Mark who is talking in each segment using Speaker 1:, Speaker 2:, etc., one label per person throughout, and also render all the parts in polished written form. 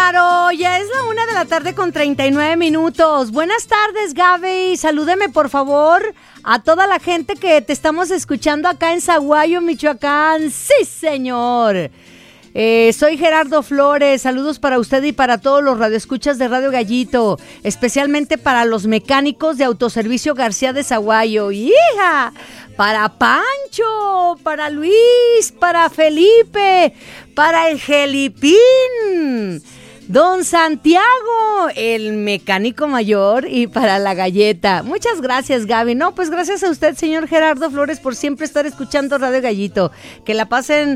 Speaker 1: Claro, ya es la 1:39 p.m. Buenas tardes, Gaby. Salúdeme, por favor, a toda la gente que te estamos escuchando acá en Zaguayo, Michoacán. ¡Sí, señor! Soy Gerardo Flores. Saludos para usted y para todos los radioescuchas de Radio Gallito, especialmente para los mecánicos de Autoservicio García de Zaguayo. ¡Hija! Para Pancho, para Luis, para Felipe, para el Gelipín, Don Santiago, el mecánico mayor, y para la galleta. Muchas gracias, Gaby. No, pues gracias a usted, señor Gerardo Flores, por siempre estar escuchando Radio Gallito. Que la pasen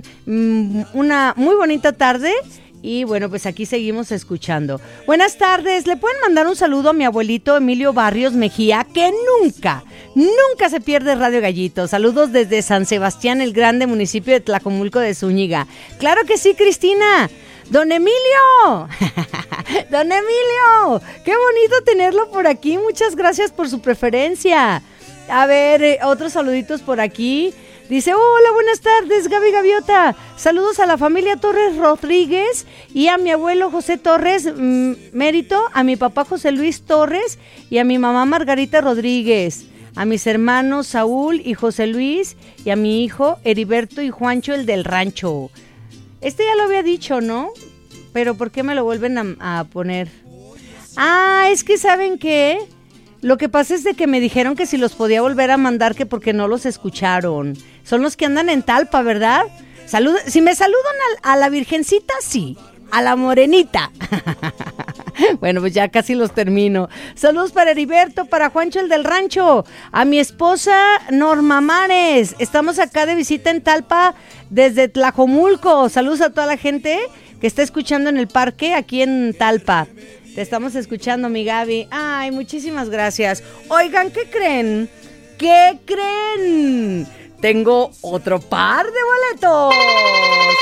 Speaker 1: una muy bonita tarde. Y bueno, pues aquí seguimos escuchando. Buenas tardes. ¿Le pueden mandar un saludo a mi abuelito Emilio Barrios Mejía, que nunca se pierde Radio Gallito? Saludos desde San Sebastián el Grande, municipio de Tlajomulco de Zúñiga. Claro que sí, Cristina. ¡Don Emilio! ¡Don Emilio! ¡Qué bonito tenerlo por aquí! Muchas gracias por su preferencia. A ver, otros saluditos por aquí. Dice, hola, buenas tardes, Gaby Gaviota. Saludos a la familia Torres Rodríguez y a mi abuelo José Torres Mérito, a mi papá José Luis Torres y a mi mamá Margarita Rodríguez, a mis hermanos Saúl y José Luis y a mi hijo Heriberto y Juancho, el del rancho. Este ya lo había dicho, ¿no? Pero ¿por qué me lo vuelven a poner? Ah, es que ¿saben qué? Lo que pasa es de que me dijeron que si los podía volver a mandar, que porque no los escucharon. Son los que andan en Talpa, ¿verdad? Si me saludan a la virgencita, sí. A la morenita. Bueno, pues ya casi los termino. Saludos para Heriberto, para Juancho el del rancho, a mi esposa Norma Mares. Estamos acá de visita en Talpa desde Tlajomulco. Saludos a toda la gente que está escuchando en el parque aquí en Talpa. Te estamos escuchando, mi Gaby. Ay, muchísimas gracias. Oigan, ¿qué creen? ¿Qué creen? Tengo otro par de boletos.